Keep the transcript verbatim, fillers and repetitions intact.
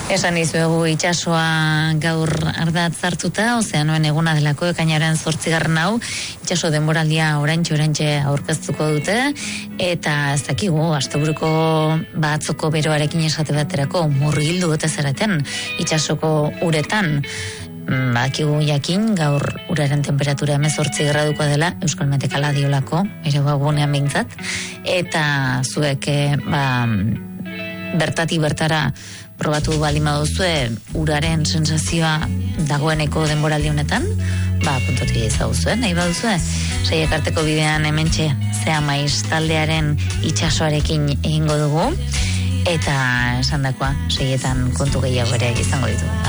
Esan izuegu itsasoa gaur ardatz hartuta, ozeanoen eguna delako ekainaren zortzigarren hau, itsaso denboraldia oraintxe oraintxe aurkeztuko dute, eta ez dakigu, asteburuko batzoko beroarekin esate baterako murgildu gote zeraten itsasoko uretan. Bakigu jakin, gaur uraren temperatura hemezortzi graduko dela, Euskal Metekala diolako, ere gunean behintzat, eta zuek, ba, bertati bertara probatu bali maduzue uraren sensazioa dagoeneko denboraldi honetan, ba, puntoti ezaguzue, nahi baduzue, seiek arteko bidean hementxe Zea Maiz taldearen itsasoarekin egingo dugu, eta esandakoa seietan kontu gehiago ere izango ditu.